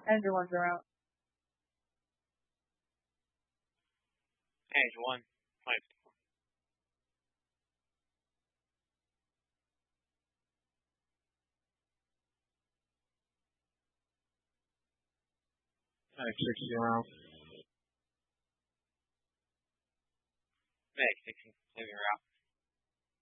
Engine ones are out. Engine 1, 5. Mag 60. Mag 60, leaving route.